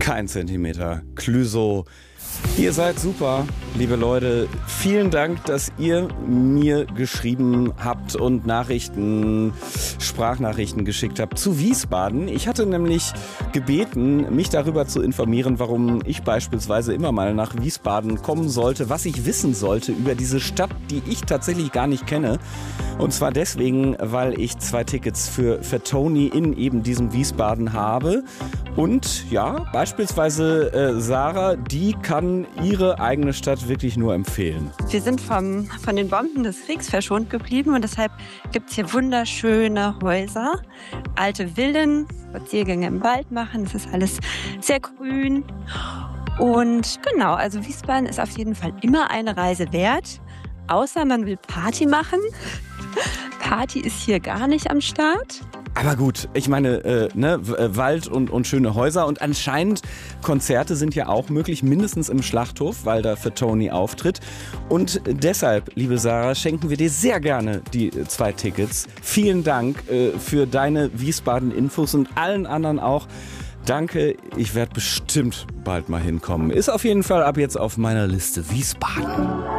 kein Zentimeter. Clüso. Ihr seid super, liebe Leute. Vielen Dank, dass ihr mir geschrieben habt und Sprachnachrichten geschickt habt zu Wiesbaden. Ich hatte nämlich gebeten, mich darüber zu informieren, warum ich beispielsweise immer mal nach Wiesbaden kommen sollte, was ich wissen sollte über diese Stadt, die ich tatsächlich gar nicht kenne. Und zwar deswegen, weil ich 2 Tickets für Tony in eben diesem Wiesbaden habe. Und ja, beispielsweise Sarah, die kann ihre eigene Stadt wirklich nur empfehlen. Wir sind von den Bomben des Kriegs verschont geblieben und deshalb gibt es hier wunderschöne Häuser, alte Villen, Spaziergänge im Wald machen. Das ist alles sehr grün. Und genau, also Wiesbaden ist auf jeden Fall immer eine Reise wert, außer man will Party machen. Party ist hier gar nicht am Start. Aber gut, ich meine, Wald und schöne Häuser und anscheinend Konzerte sind ja auch möglich, mindestens im Schlachthof, weil da für Tony auftritt. Und deshalb, liebe Sarah, schenken wir dir sehr gerne die 2 Tickets. Vielen Dank für deine Wiesbaden-Infos und allen anderen auch. Danke, ich werde bestimmt bald mal hinkommen. Ist auf jeden Fall ab jetzt auf meiner Liste Wiesbaden.